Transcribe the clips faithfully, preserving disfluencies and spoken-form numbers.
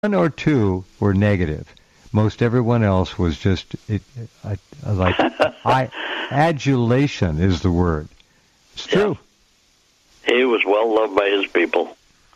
or two were negative. Most everyone else was just it, it, uh, like I, adulation is the word. It's true. Yeah. He was well loved by his people.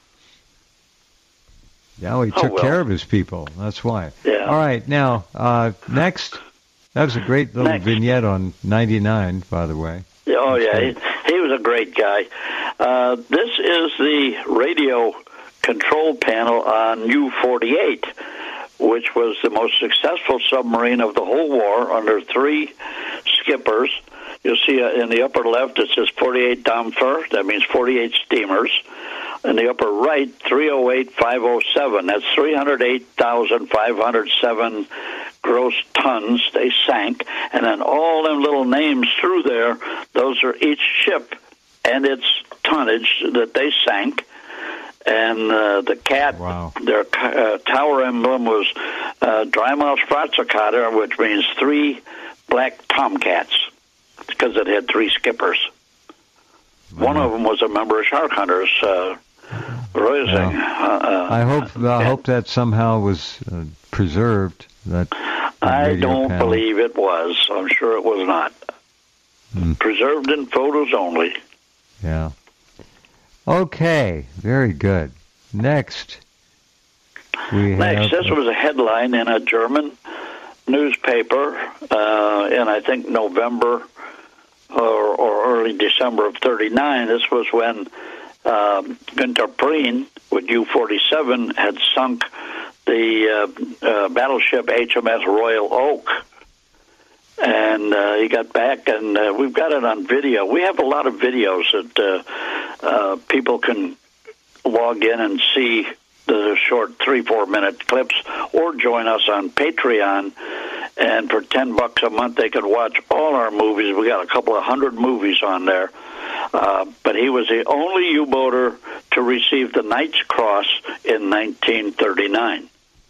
Yeah, well, he took oh, well. care of his people. That's why. Yeah. All right, now uh, next. That was a great little next. vignette on ninety-nine, by the way. Oh That's yeah, he, he was a great guy. Uh, this is the radio control panel on U forty-eight, which was the most successful submarine of the whole war under three skippers. You'll see in the upper left it says forty-eight Dampfer. That means forty-eight steamers. In the upper right, three oh eight five oh seven. That's three hundred eight thousand five hundred seven gross tons they sank. And then all them little names through there, those are each ship and its tonnage that they sank. And uh, the cat, wow. their uh, tower emblem was uh, Dreimal Schwarzekater, which means three black tomcats, because it had three skippers. Wow. One of them was a member of Shark Hunters, uh, Roising. Wow. Uh, I hope I hope that somehow was uh, preserved. That, that I don't panel. believe it was. I'm sure it was not. Hmm. Preserved in photos only. Yeah. Okay, very good. Next, we Next, have, this was a headline in a German newspaper uh, in, I think, November or, or early December of thirty-nine. This was when um, Günther Prien with U forty-seven had sunk the uh, uh, battleship H M S Royal Oak. And uh, he got back, and uh, we've got it on video. We have a lot of videos that uh, uh, people can log in and see the short three, four-minute clips, or join us on Patreon. And for ten bucks a month, they could watch all our movies. We got a couple of hundred movies on there. Uh, but he was the only U-boater to receive the Knight's Cross in nineteen thirty-nine.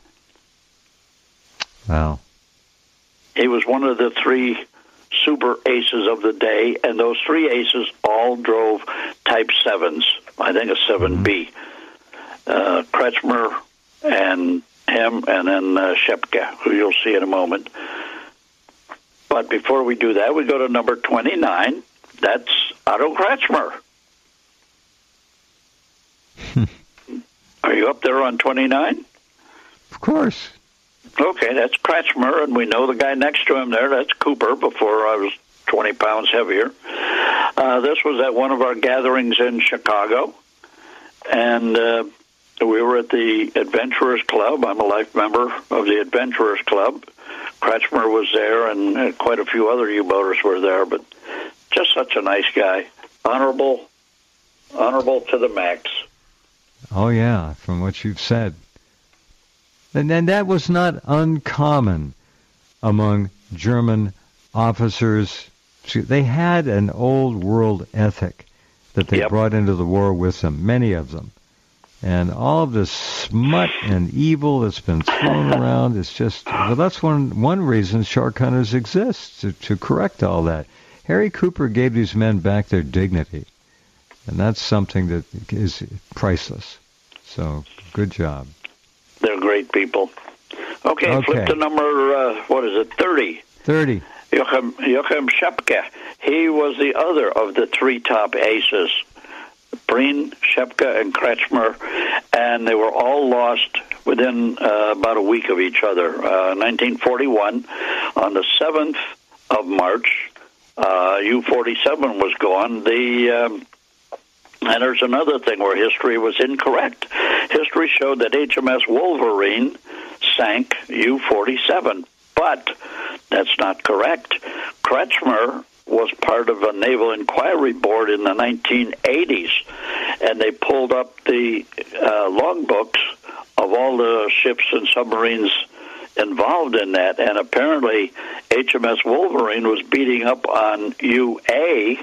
Wow. He was one of the three super aces of the day, and those three aces all drove Type sevens, I think a seven B. Mm-hmm. Uh, Kretschmer and him, and then uh, Shepke, who you'll see in a moment. But before we do that, we go to number twenty-nine. That's Otto Kretschmer. Are you up there on twenty-nine? Of course. Okay, that's Kretschmer, and we know the guy next to him there. That's Cooper, before I was twenty pounds heavier. Uh, this was at one of our gatherings in Chicago, and uh, we were at the Adventurers Club. I'm a life member of the Adventurers Club. Kretschmer was there, and uh, quite a few other U-boaters were there, but just such a nice guy. Honorable, honorable to the max. Oh, yeah, from what you've said. And then that was not uncommon among German officers. They had an old world ethic that they yep. brought into the war with them, many of them. And all of this smut and evil that's been thrown around is just, well, that's one one reason Shark Hunters exists, to, to correct all that. Harry Cooper gave these men back their dignity, and that's something that is priceless. So, good job. They're great people. Okay, okay. flip to number, uh, what is it, thirty. thirty. Joachim, Joachim Shepke. He was the other of the three top aces, Prien, Shepke, and Kretschmer, and they were all lost within uh, about a week of each other. Uh, nineteen forty-one, on the seventh of March, uh, U forty-seven was gone. The... Um, And there's another thing where history was incorrect. History showed that H M S Wolverine sank U forty-seven, but that's not correct. Kretschmer was part of a Naval Inquiry Board in the nineteen eighties, and they pulled up the uh, logbooks of all the ships and submarines involved in that, and apparently H M S Wolverine was beating up on U A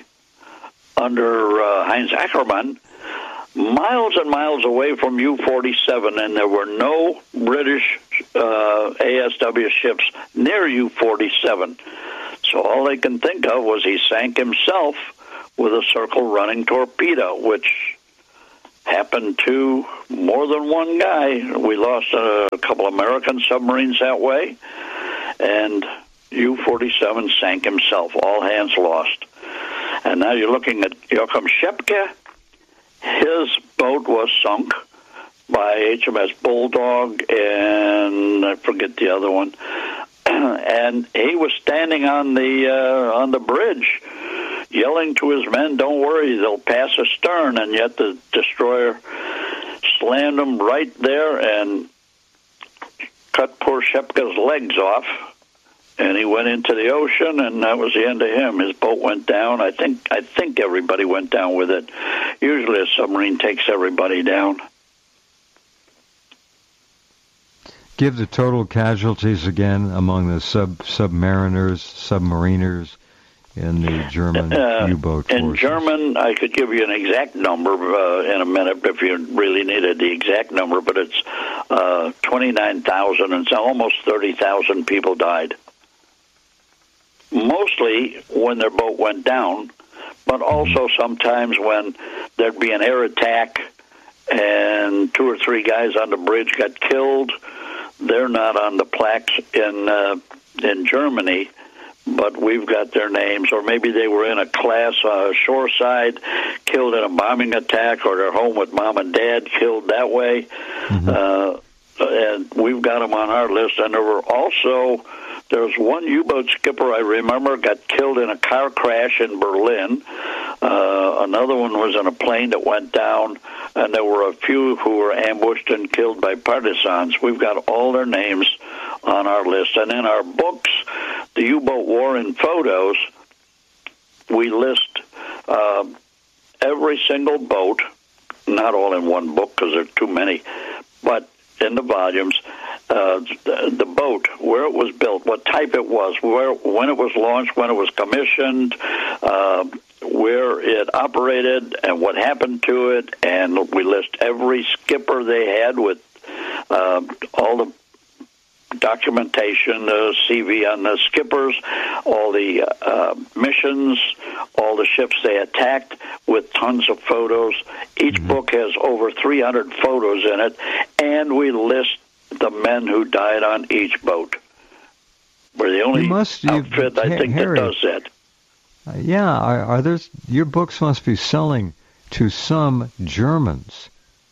under uh, Heinz Ackermann, miles and miles away from U forty-seven, and there were no British uh, A S W ships near U forty-seven. So all they can think of was he sank himself with a circle-running torpedo, which happened to more than one guy. We lost a couple American submarines that way, and U forty-seven sank himself. All hands lost. And now you're looking at Joachim Schepke. His boat was sunk by H M S Bulldog, and I forget the other one. And he was standing on the uh, on the bridge, yelling to his men, "Don't worry, they'll pass astern." And yet the destroyer slammed him right there and cut poor Schepke's legs off. And he went into the ocean, and that was the end of him. His boat went down. I think I think everybody went down with it. Usually a submarine takes everybody down. Give the total casualties again among the sub submariners, submariners in the German uh, U-boat forces. In German, I could give you an exact number uh, in a minute if you really needed the exact number, but it's uh, twenty-nine thousand, and so almost thirty thousand people died. Mostly when their boat went down, but also sometimes when there'd be an air attack and two or three guys on the bridge got killed. They're not on the plaques in uh, in Germany, but we've got their names. Or maybe they were in a class uh, shoreside, killed in a bombing attack, or they're home with mom and dad, killed that way. Mm-hmm. Uh, and we've got them on our list. And there were also, there was one U-boat skipper I remember got killed in a car crash in Berlin. Uh, another one was in a plane that went down, and there were a few who were ambushed and killed by partisans. We've got all their names on our list. And in our books, The U-Boat War in Photos, we list uh, every single boat, not all in one book because there are too many, but in the volumes, uh, the, the boat, where it was built, what type it was, where when it was launched, when it was commissioned, uh, where it operated, and what happened to it, and we list every skipper they had with uh, all the documentation, the C V on the skippers, all the uh, missions, all the ships they attacked, with tons of photos. Each mm-hmm. book has over three hundred photos in it, and we list the men who died on each boat. We're the only must, outfit, I think, Harry, that does that. Uh, yeah, are, are there, your books must be selling to some Germans.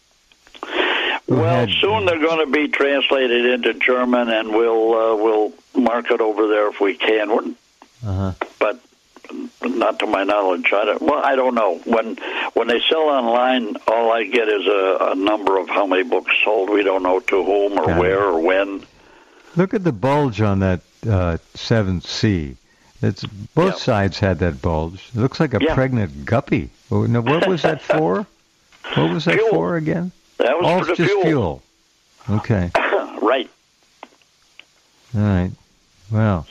Well, had, soon they're going to be translated into German, and we'll uh, we'll market over there if we can. Uh-huh. But not to my knowledge. I don't, well, I don't know. When when they sell online, all I get is a, a number of how many books sold. We don't know to whom or Got where it. or when. Look at the bulge on that uh, seventh C. It's both yep. sides had that bulge. It looks like a yeah. pregnant guppy. Now, what was that for? What was that fuel. for again? That was All for the just fuel. fuel. Okay. Right. All right. Well.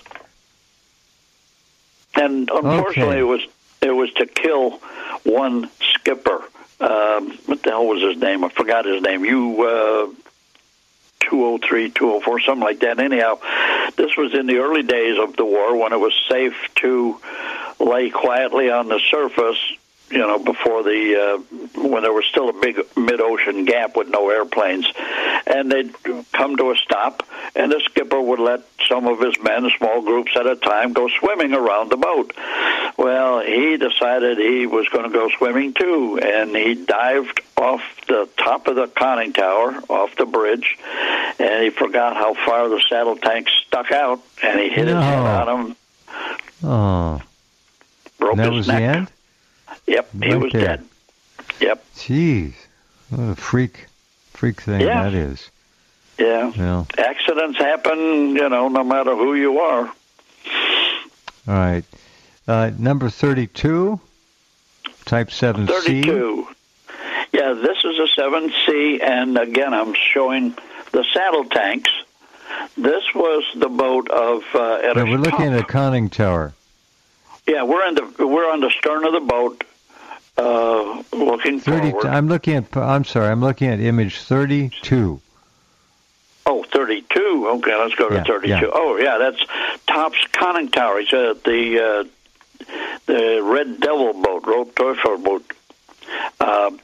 And unfortunately, okay. it was it was to kill one skipper. Um, what the hell was his name? I forgot his name. You. Uh, two oh three, two oh four, something like that. Anyhow, this was in the early days of the war when it was safe to lay quietly on the surface, you know, before the, uh, when there was still a big mid-ocean gap with no airplanes. And they'd come to a stop, and the skipper would let some of his men, small groups at a time, go swimming around the boat. Well, he decided he was going to go swimming too, and he dived off the top of the conning tower, off the bridge, and he forgot how far the saddle tank stuck out, and he hit no. his head on him. Oh. Broke that his was neck. the end? Yep, he right was there. dead. Yep. Jeez. What a freak, freak thing yeah. that is. Yeah. Well. Accidents happen, you know, no matter who you are. All right. Uh, number thirty-two, Type seven C. thirty-two. Yeah, this is a seven C, and again, I'm showing the saddle tanks. This was the boat of uh, at yeah, a we're looking at a conning tower. Yeah, we're in the we're on the stern of the boat, uh, looking thirty, forward. I'm looking at. I'm sorry. I'm looking at image thirty-two. Oh, thirty-two. Okay, let's go to yeah, thirty-two. Yeah. Oh, yeah, that's Top's conning tower. It's uh, the uh, the Red Devil boat, Rote Teufel boat. Uh,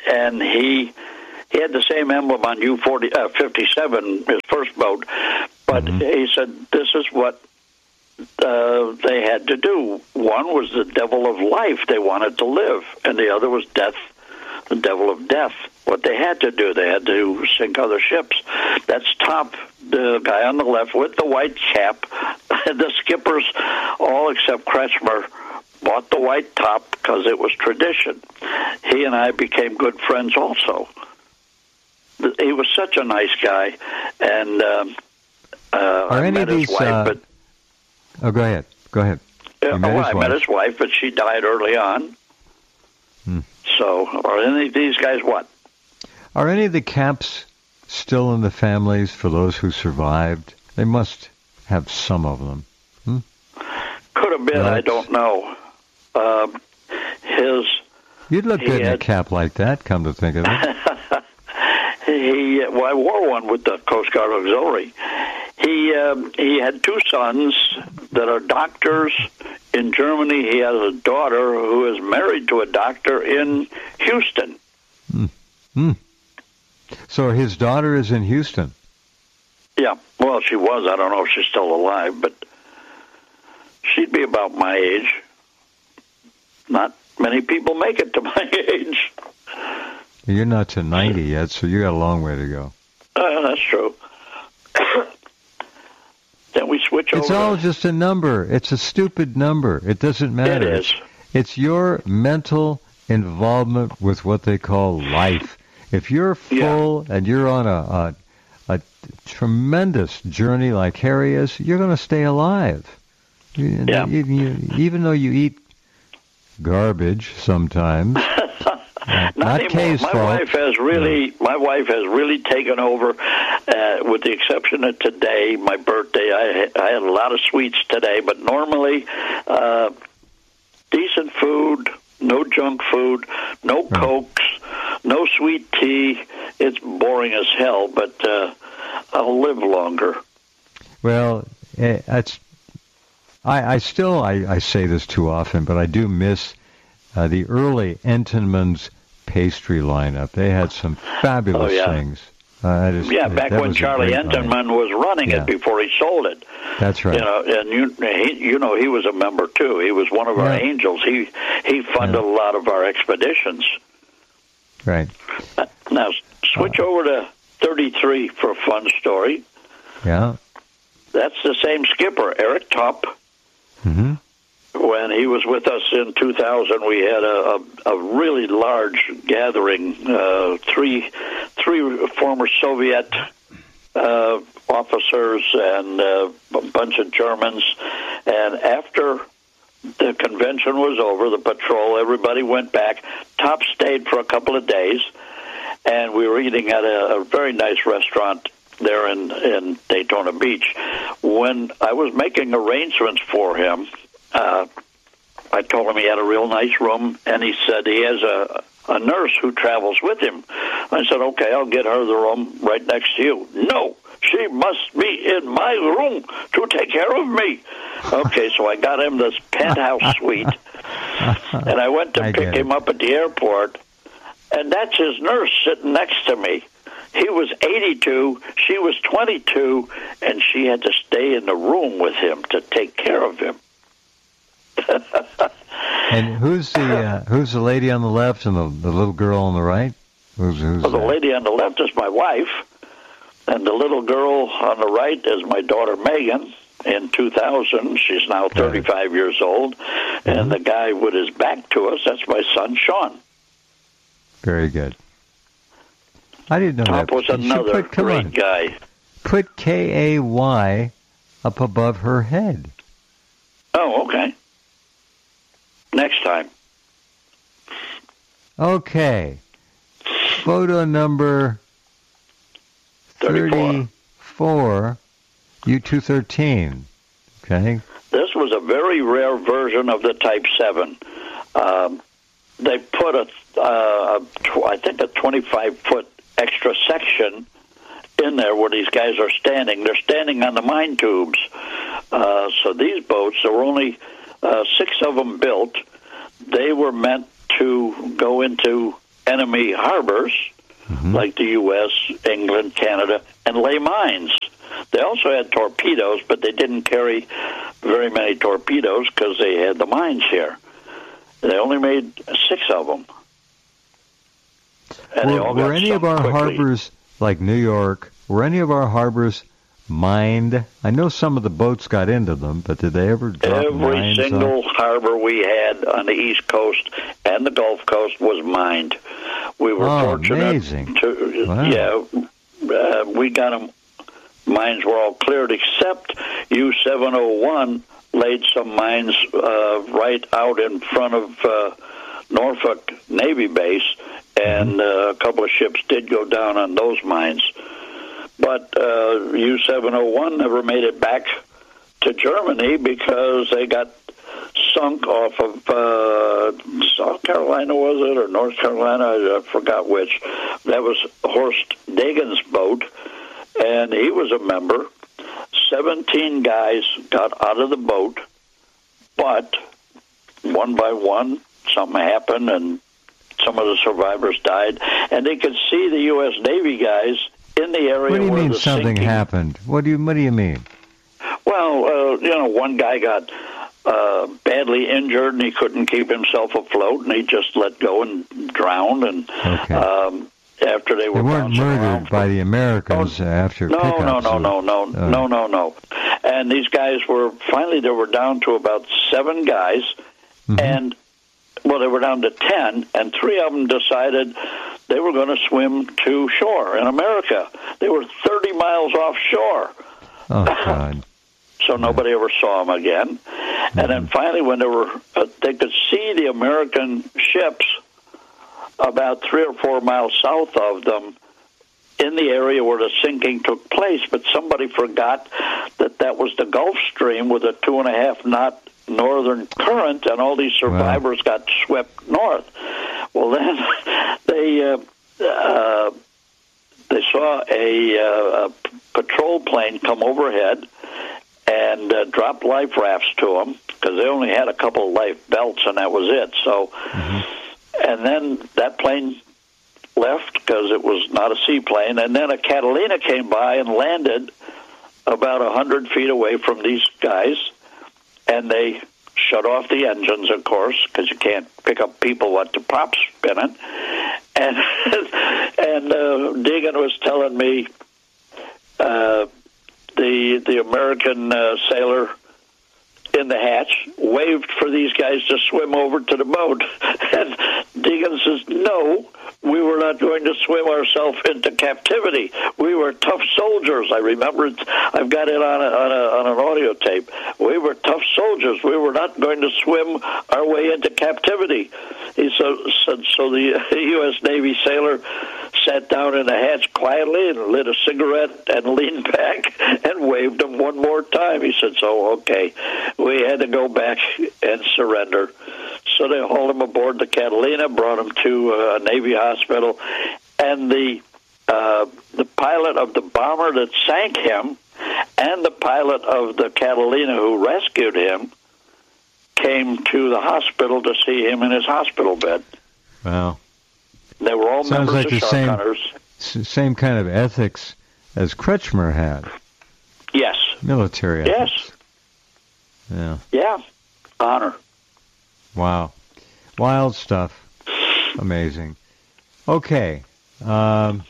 and he he had the same emblem on U fifty-seven, his first boat, but mm-hmm. he said this is what uh, they had to do. One was the devil of life; they wanted to live, and the other was death, the devil of death. What they had to do, they had to sink other ships. That's Top, the guy on the left with the white cap. The skippers, all except Kretschmer, bought the white top because it was tradition. He and I became good friends also. He was such a nice guy, and um, uh, Are I any met of his these, wife. uh, But, oh, go ahead. Go ahead. Yeah, met well, his I wife. met his wife, but she died early on. Hmm. So, are any of these guys what? Are any of the Caps still in the families for those who survived? They must have some of them. Hmm? Could have been, That's... I don't know. Uh, his... You'd look good had... in a cap like that, come to think of it. he, well, I wore one with the Coast Guard Auxiliary. He, um, he had two sons that are doctors in Germany. He has a daughter who is married to a doctor in Houston. Hmm. Hmm. So his daughter is in Houston. Yeah, well, she was. I don't know if she's still alive, but she'd be about my age. Not many people make it to my age. You're not to ninety yet, so you got a long way to go. Uh, that's true. Then we switch over. It's all just a number. It's a stupid number. It doesn't matter. It is. It's your mental involvement with what they call life. If you're full yeah. and you're on a, a a tremendous journey like Harry is, you're going to stay alive. You, yeah. you, you, even though you eat garbage sometimes. Not, not anymore. Kay's my fault. wife has really, no. my wife has really taken over. Uh, with the exception of today, my birthday. I, I had a lot of sweets today, but normally, uh, decent food, no junk food, no right. Cokes, no sweet tea. It's boring as hell, but uh, I'll live longer. Well, it's. I, I still I, I say this too often, but I do miss uh, the early Entenmann's pastry lineup. They had some fabulous oh, yeah. things. Uh, just, yeah, back when Charlie Entenmann was running yeah. it before he sold it. That's right. You know, and you he, you know he was a member too. He was one of our yeah. angels. He he funded yeah. a lot of our expeditions. Right. Uh, now switch uh, over to thirty-three for a fun story. Yeah. That's the same skipper, Eric Top. Mm-hmm. When he was with us in two thousand, we had a, a, a really large gathering. Uh, three three former Soviet uh, officers and uh, a bunch of Germans. And after the convention was over, the patrol, everybody went back. Top stayed for a couple of days, and we were eating at a, a very nice restaurant there in, in Daytona Beach. When I was making arrangements for him, uh, I told him he had a real nice room, and he said he has a, a nurse who travels with him. I said, okay, I'll get her the room right next to you. No, she must be in my room to take care of me. Okay, so I got him this penthouse suite, and I went to I pick him up at the airport, and that's his nurse sitting next to me. He was eighty-two, she was twenty-two, and she had to stay in the room with him to take care of him. And who's the uh, who's the lady on the left and the, the little girl on the right? Who's, who's well, the that? lady on the left is my wife, and the little girl on the right is my daughter Megan. In two thousand, she's now thirty-five right. years old, mm-hmm. and the guy with his back to us, that's my son Sean. Very good. I didn't know Top that. was another put, come great on. guy. Put K A Y up above her head. Oh, okay. Next time. Okay. Photo number thirty-four, U two thirteen. Okay. This was a very rare version of the Type seven. Um, they put a, uh, a tw- I think a twenty-five foot extra section in there where these guys are standing. They're standing on the mine tubes. Uh, so these boats, there were only uh, six of them built. They were meant to go into enemy harbors, mm-hmm. like the U S, England, Canada, and lay mines. They also had torpedoes, but they didn't carry very many torpedoes because they had the mines here. They only made six of them. And were they all were got any of our quickly. harbors, like New York, were any of our harbors mined? I know some of the boats got into them, but did they ever drop Every mines single on? harbor we had on the East Coast and the Gulf Coast was mined. We were Oh, fortunate amazing. to, Wow. yeah, uh, we got them. Mines were all cleared except U seven oh one laid some mines uh, right out in front of uh, Norfolk Navy Base, and uh, a couple of ships did go down on those mines. But uh, U seven oh one never made it back to Germany because they got sunk off of uh, South Carolina, was it, or North Carolina? I, I forgot which. That was Horst Dagen's boat, and he was a member. Seventeen guys got out of the boat, but one by one, something happened, and some of the survivors died. And they could see the U S Navy guys in the area. What do you where mean the something sinking, happened? What do you What do you mean? Well, uh, you know, one guy got uh, badly injured, and he couldn't keep himself afloat, and he just let go and drowned. And Okay. um, after they were They weren't bouncing around murdered by the Americans Oh, after no, pickups. no, no, or- no, no, uh, no, no, no. And these guys were finally they were down to about seven guys, Mhm. and well, they were down to ten, and three of them decided they were going to swim to shore in America. They were thirty miles offshore. Oh God. So nobody ever saw them again. Mm-hmm. And then finally, when they were, uh, they could see the American ships about three or four miles south of them in the area where the sinking took place. But somebody forgot that that was the Gulf Stream with a two and a half knot northern current, and all these survivors wow. got swept north. Well, then they uh, uh, they saw a, uh, a patrol plane come overhead and uh, dropped life rafts to them because they only had a couple of life belts, and that was it. So, mm-hmm. and then that plane left because it was not a seaplane, and then a Catalina came by and landed about a hundred feet away from these guys, and they shut off the engines, of course, because you can't pick up people what the props spinning. And and uh, Deegan was telling me uh, the the American uh, sailor in the hatch waved for these guys to swim over to the boat, and Deegan says, "No, we were not going to swim ourselves into captivity. We were tough soldiers." I remember it. I've got it on a, on, a, on an audio tape. We were tough soldiers. We were not going to swim our way into captivity. He so, said, so the U S Navy sailor sat down in the hatch quietly and lit a cigarette and leaned back and waved him one more time. He said, so, okay, we had to go back and surrender. So they hauled him aboard the Catalina, brought him to a Navy hospital, and the uh, the pilot of the bomber that sank him and the pilot of the Catalina who rescued him came to the hospital to see him in his hospital bed. Wow. They were all Sounds members like of the shark same, hunters. Same kind of ethics as Kretschmer had. Yes. Military yes. ethics. Yeah. Yeah. Honor. Wow. Wild stuff. Amazing. Okay. Um,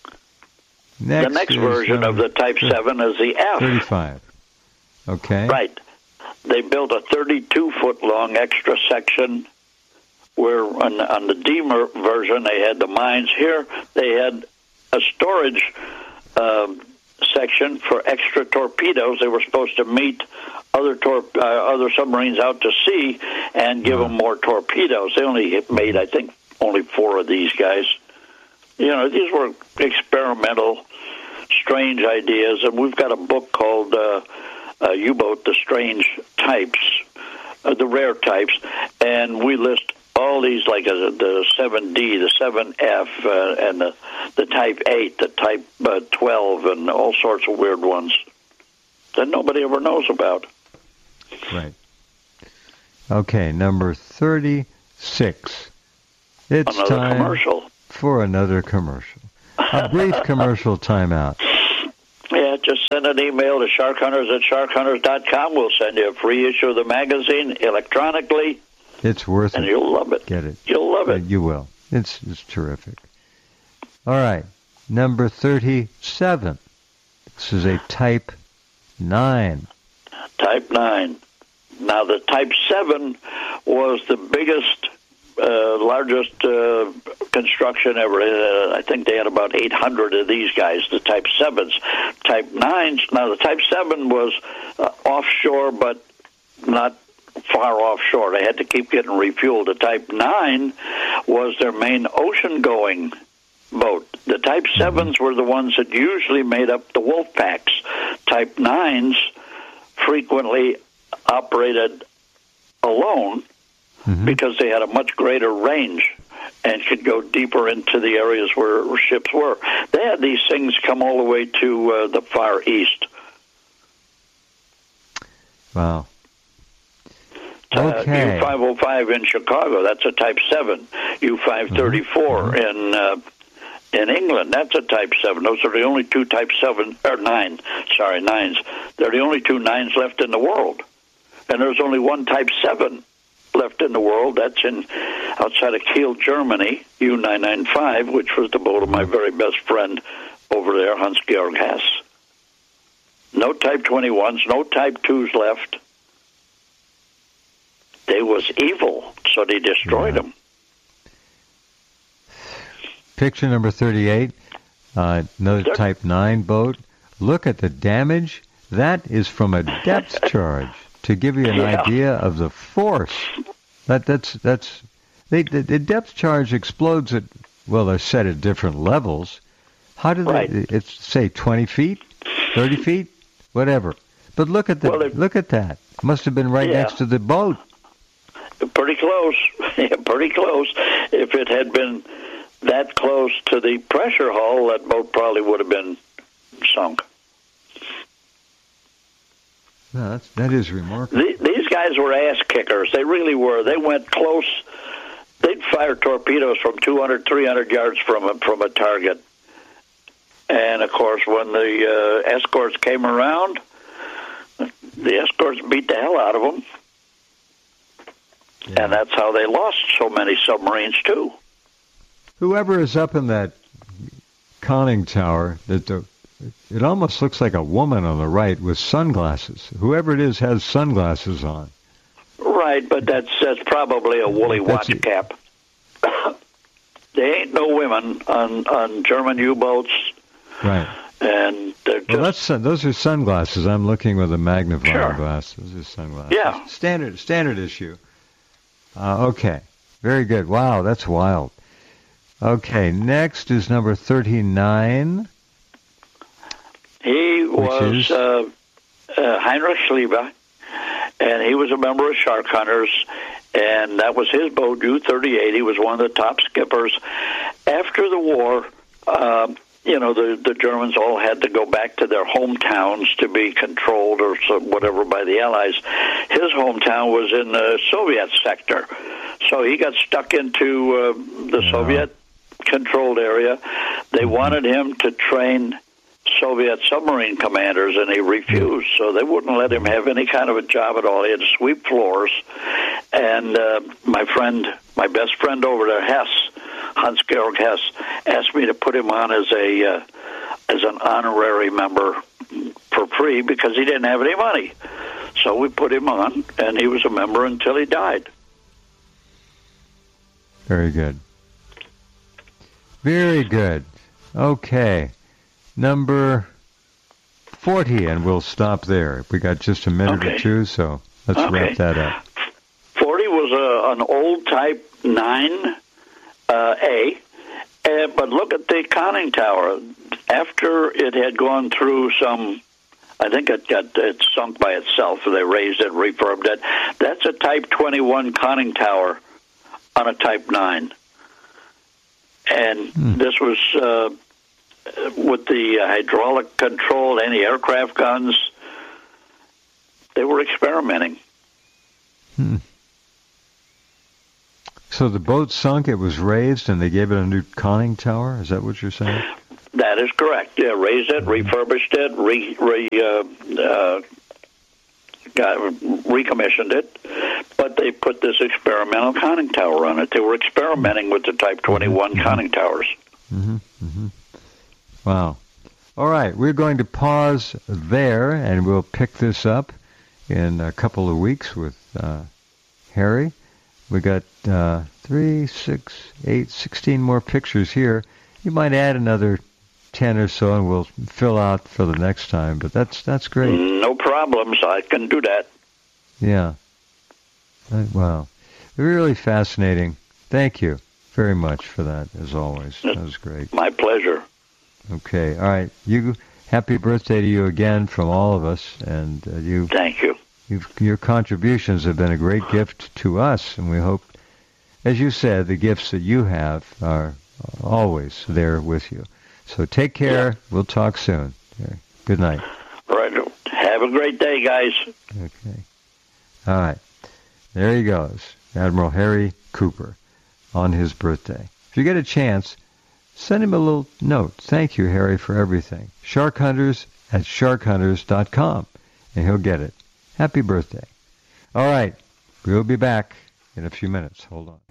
next the next is, version um, of the Type seven is the F. thirty-five. Okay. Right. They built a thirty-two foot long extra section where on, on the D version they had the mines. Here they had a storage um, section for extra torpedoes. They were supposed to meet other tor- uh, other submarines out to sea and give them more torpedoes. They only made, I think, only four of these guys. You know, these were experimental, strange ideas, and we've got a book called uh, uh, U-Boat, The Strange Types, uh, the Rare Types, and we list all these, like uh, the seven D, the seven F, uh, and the, the Type eight, the Type uh, twelve, and all sorts of weird ones that nobody ever knows about. Right. Okay, number thirty-six. It's another time commercial. for another commercial. A brief commercial timeout. Yeah, just send an email to shark hunters at shark hunters dot com. We'll send you a free issue of the magazine electronically. It's worth and it. And you'll love it. Get it. You'll love it. You will. It's, it's terrific. All right. Number thirty-seven. This is a Type nine. Type nine. Now, the Type seven was the biggest, uh, largest uh, construction ever. Uh, I think they had about eight hundred of these guys, the Type sevens. Type nines, now the Type seven was uh, offshore, but not far offshore. They had to keep getting refueled. The Type nine was their main ocean-going boat. The Type sevens were the ones that usually made up the wolf packs. Type nines frequently operated alone mm-hmm. because they had a much greater range and could go deeper into the areas where ships were. They had these things come all the way to uh, the Far East. Wow. Okay. Uh, U five oh five in Chicago, that's a Type seven. U five thirty-four mm-hmm. in uh, in England, that's a Type seven. Those are the only two Type seven, or nine, sorry, nines. They're the only two nines left in the world. And there's only one Type seven left in the world. That's in outside of Kiel, Germany, U nine ninety-five, which was the boat of my very best friend over there, Hans-Georg Hess. No Type twenty-ones, no Type twos left. They was evil, so they destroyed yeah. them. Picture number thirty-eight, uh, another there. Type nine boat. Look at the damage. That is from a depth charge. To give you an yeah. idea of the force, that that's that's they, the, the depth charge explodes at, well, they're set at different levels. How did right. they? It's say twenty feet, thirty feet, whatever. But look at the well, look at that. Must have been right yeah. next to the boat. Pretty close, yeah, pretty close. If it had been that close to the pressure hull, that boat probably would have been sunk. No, that's, that is remarkable. The, these guys were ass kickers. They really were. They went close. They'd fire torpedoes from two hundred, three hundred yards from a, from a target. And, of course, when the uh, escorts came around, the escorts beat the hell out of them. Yeah. And that's how they lost so many submarines, too. Whoever is up in that conning tower, that the it almost looks like a woman on the right with sunglasses. Whoever it is has sunglasses on. Right, but that's that's probably a woolly watch cap. There ain't no women on, on German U-boats. Right. And they're just... Well, that's, those are sunglasses. I'm looking with a magnifying sure. glass. Those are sunglasses. Yeah. Standard, standard issue. Uh, okay. Very good. Wow, that's wild. Okay, next is number thirty-nine. He was uh, uh, Heinrich Schlieber, and he was a member of Shark Hunters, and that was his boat, U thirty-eight. He was one of the top skippers. After the war, uh, you know, the, the Germans all had to go back to their hometowns to be controlled or so, whatever by the Allies. His hometown was in the Soviet sector, so he got stuck into uh, the yeah. Soviet-controlled area. They wanted him to train Soviet submarine commanders, and he refused, so they wouldn't let him have any kind of a job at all. He had to sweep floors, and uh, my friend, my best friend over there, Hess, Hans-Georg Hess, asked me to put him on as a uh, as an honorary member for free because he didn't have any money. So we put him on, and he was a member until he died. Very good. Very good. Okay. Number forty, and we'll stop there. We got just a minute okay. or two, so let's okay. wrap that up. forty was a, an old Type nine uh, A, uh, but look at the conning tower. After it had gone through some, I think it got it sunk by itself. They raised it, refurbed it. That's a Type twenty-one conning tower on a Type nine. And hmm. this was... Uh, with the uh, hydraulic controlled anti-aircraft guns, they were experimenting. Hmm. So the boat sunk, it was raised, and they gave it a new conning tower? Is that what you're saying? That is correct. Yeah, raised it, refurbished it, re, re, uh, uh, got, recommissioned it, but they put this experimental conning tower on it. They were experimenting with the Type twenty-one mm-hmm. conning towers. Mm-hmm. Mm-hmm. Wow. All right, we're going to pause there, and we'll pick this up in a couple of weeks with uh, Harry. We got uh, three, six, eight, sixteen more pictures here. You might add another ten or so, and we'll fill out for the next time. But that's that's great. No problems. I can do that. Yeah. Uh, wow. Really fascinating. Thank you very much for that, as always. That was great. My pleasure. Okay. All right. You. Happy birthday to you again from all of us, and uh, you. Thank you. You've, your contributions have been a great gift to us, and we hope, as you said, the gifts that you have are always there with you. So take care. Yeah. We'll talk soon. Okay. Good night. All right. Have a great day, guys. Okay. All right. There he goes, Admiral Harry Cooper, on his birthday. If you get a chance, send him a little note. Thank you, Harry, for everything. Shark Hunters at shark hunters dot com, and he'll get it. Happy birthday. All right. We'll be back in a few minutes. Hold on.